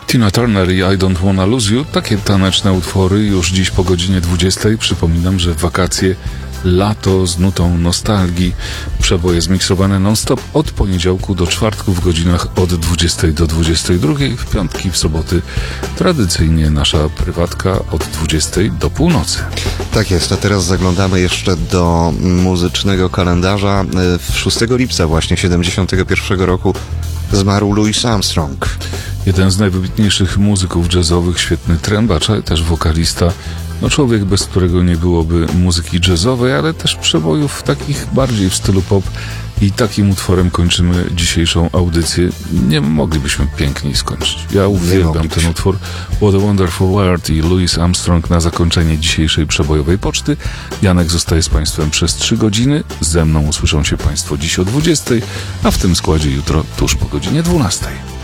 Tina Turner i I Don't Wanna Lose You, takie taneczne utwory już dziś po godzinie 20. Przypominam, że wakacje, lato z nutą nostalgii. Przeboje zmiksowane non-stop od poniedziałku do czwartku w godzinach od 20 do 22, w piątki, w soboty tradycyjnie nasza prywatka od 20 do północy. Tak jest, a teraz zaglądamy jeszcze do muzycznego kalendarza. 6 lipca właśnie 71 roku zmarł Louis Armstrong. Jeden z najwybitniejszych muzyków jazzowych, świetny trębacz, ale też wokalista. No człowiek, bez którego nie byłoby muzyki jazzowej, ale też przebojów takich bardziej w stylu pop. I takim utworem kończymy dzisiejszą audycję. Nie moglibyśmy piękniej skończyć. Ja uwielbiam ten utwór. What a Wonderful World i Louis Armstrong na zakończenie dzisiejszej przebojowej poczty. Janek zostaje z Państwem przez 3 godziny. Ze mną usłyszą się Państwo dziś o 20, a w tym składzie jutro tuż po godzinie 12.